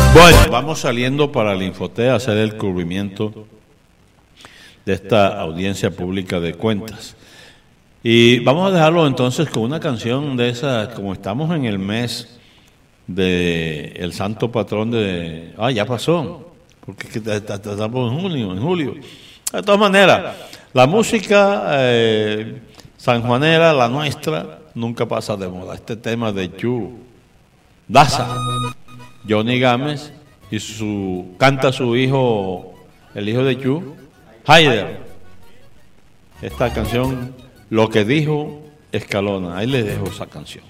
Bueno, vamos saliendo para el Infoté a hacer el cubrimiento de esta audiencia pública de cuentas. Y vamos a dejarlo entonces con una canción de esa, como estamos en el mes de el santo patrón de... ya pasó, porque estamos en julio. De todas maneras, la música sanjuanera, la nuestra, nunca pasa de moda. Este tema de Chu Daza, Johnny Gámez, y canta su hijo, el hijo de Chu, Haider. Esta canción, Lo que dijo Escalona. Ahí les dejo esa canción.